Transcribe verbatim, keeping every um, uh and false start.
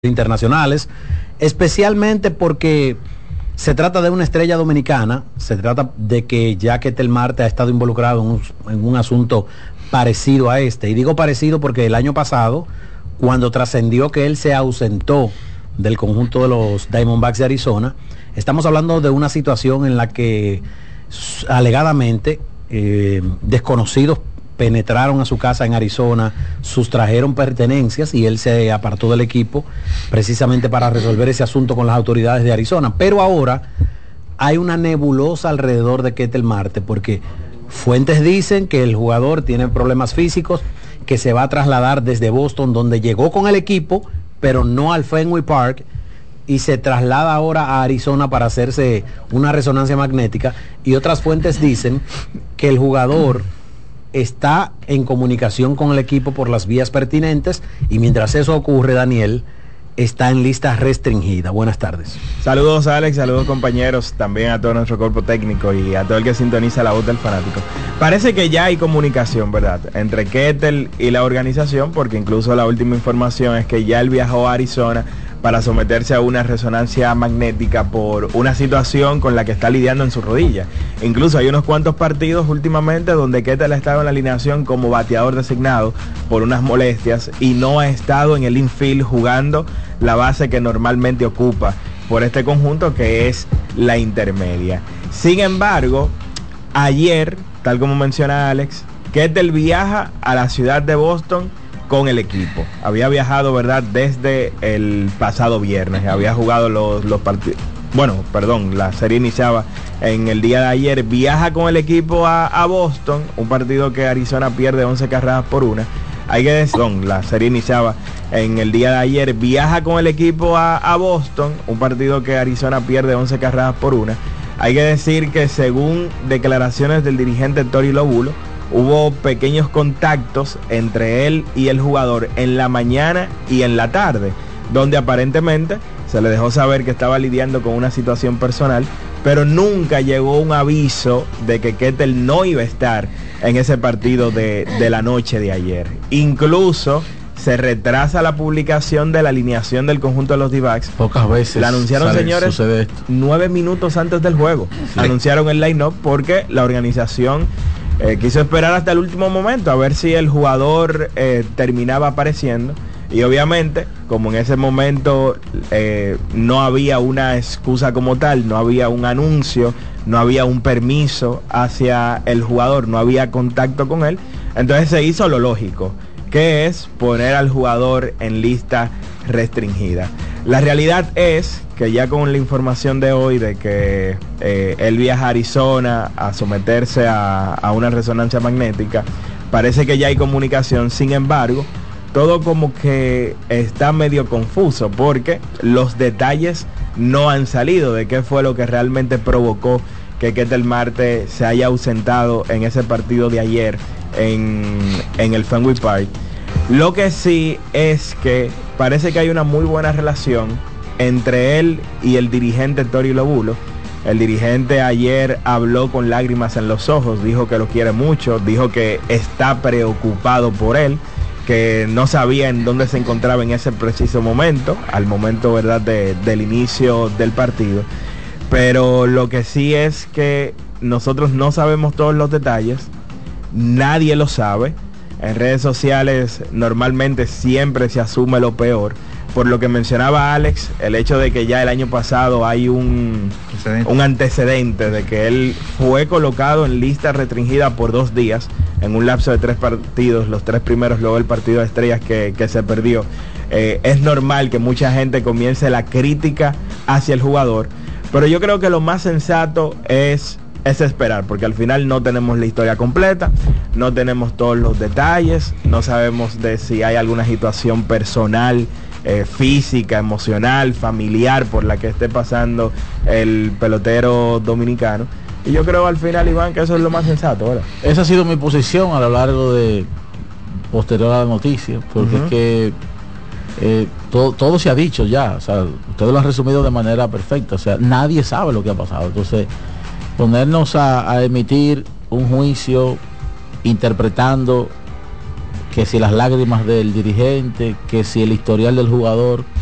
internacionales, especialmente porque se trata de una estrella dominicana, se trata de que ya Ketel Marte ha estado involucrado en un, en un asunto parecido a este, y digo parecido porque el año pasado, cuando trascendió que él se ausentó del conjunto de los Diamondbacks de Arizona, estamos hablando de una situación en la que alegadamente eh, desconocidos penetraron a su casa en Arizona, sustrajeron pertenencias y él se apartó del equipo precisamente para resolver ese asunto con las autoridades de Arizona. Pero ahora hay una nebulosa alrededor de Ketel Marte porque fuentes dicen que el jugador tiene problemas físicos, que se va a trasladar desde Boston, donde llegó con el equipo, pero no al Fenway Park, y se traslada ahora a Arizona para hacerse una resonancia magnética. Y otras fuentes dicen que el jugador está en comunicación con el equipo por las vías pertinentes, y mientras eso ocurre, Daniel está en lista restringida. Buenas tardes. Saludos, Alex, saludos, compañeros, también a todo nuestro cuerpo técnico y a todo el que sintoniza la voz del fanático. Parece que ya hay comunicación, ¿verdad?, entre Ketel y la organización, porque incluso la última información es que ya él viajó a Arizona para someterse a una resonancia magnética por una situación con la que está lidiando en su rodilla. Incluso hay unos cuantos partidos últimamente donde Ketel ha estado en la alineación como bateador designado por unas molestias y no ha estado en el infield jugando la base que normalmente ocupa por este conjunto, que es la intermedia. Sin embargo, ayer, tal como menciona Alex, Ketel viaja a la ciudad de Boston con el equipo. Había viajado, ¿verdad?, desde el pasado viernes. Había jugado los, los partidos. Bueno, perdón, la serie iniciaba en el día de ayer. Viaja con el equipo a, a Boston, un partido que Arizona pierde once carreras por una. Hay que decir, perdón, la serie iniciaba en el día de ayer. Viaja con el equipo a, a Boston, un partido que Arizona pierde once carreras por una. Hay que decir que, según declaraciones del dirigente Tori Lobulo, hubo pequeños contactos entre él y el jugador en la mañana y en la tarde, donde aparentemente se le dejó saber que estaba lidiando con una situación personal, pero nunca llegó un aviso de que Ketel no iba a estar en ese partido de, de la noche de ayer. Incluso se retrasa la publicación de la alineación del conjunto de los D-backs. Pocas veces la anunciaron, sale, señores, nueve minutos antes del juego. Sí. Anunciaron el line-up porque la organización Eh, quiso esperar hasta el último momento a ver si el jugador eh, terminaba apareciendo, y obviamente, como en ese momento eh, no había una excusa como tal, no había un anuncio, no había un permiso hacia el jugador, no había contacto con él, entonces se hizo lo lógico, que es poner al jugador en lista restringida. La realidad es que ya con la información de hoy de que eh, él viaja a Arizona a someterse a, a una resonancia magnética, parece que ya hay comunicación. Sin embargo, todo como que está medio confuso porque los detalles no han salido de qué fue lo que realmente provocó que Ketel Marte se haya ausentado en ese partido de ayer en, en el Fenway Park. Lo que sí es que parece que hay una muy buena relación entre él y el dirigente Tori Lobulo. El dirigente ayer habló con lágrimas en los ojos, dijo que lo quiere mucho, dijo que está preocupado por él, que no sabía en dónde se encontraba en ese preciso momento, al momento, ¿verdad?, de, del inicio del partido. Pero lo que sí es que nosotros no sabemos todos los detalles, nadie lo sabe. En redes sociales normalmente siempre se asume lo peor. Por lo que mencionaba Alex, el hecho de que ya el año pasado hay un, un antecedente de que él fue colocado en lista restringida por dos días, en un lapso de tres partidos, los tres primeros luego el partido de estrellas que, que se perdió. Eh, es normal que mucha gente comience la crítica hacia el jugador, pero yo creo que lo más sensato es... es esperar, porque al final no tenemos la historia completa, no tenemos todos los detalles, no sabemos de si hay alguna situación personal, eh, física, emocional, familiar por la que esté pasando el pelotero dominicano. Y yo creo al final, Iván, que eso es lo más sensato ahora. Esa ha sido mi posición a lo largo de posterior a la noticia, porque uh-huh. es que eh, todo, todo se ha dicho ya, o sea, ustedes lo han resumido de manera perfecta, o sea, nadie sabe lo que ha pasado. Entonces, ponernos a, a emitir un juicio interpretando que si las lágrimas del dirigente, que si el historial del jugador,